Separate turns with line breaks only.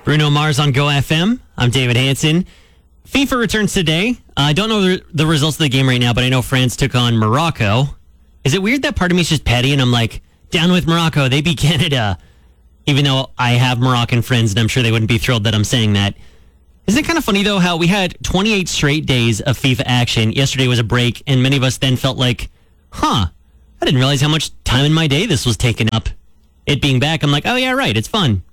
Bruno Mars on Go FM. I'm David Hansen. FIFA returns today. I don't know the results of the game right now, but I know France took on Morocco. Is it weird that part of me is just petty and I'm like, down with Morocco, they beat Canada. Even though I have Moroccan friends and I'm sure they wouldn't be thrilled that I'm saying that. Isn't it kind of funny though how we had 28 straight days of FIFA action. Yesterday was a break and many of us then felt like, I didn't realize how much time in my day this was taking up. It being back, I'm like, oh yeah, right, it's fun.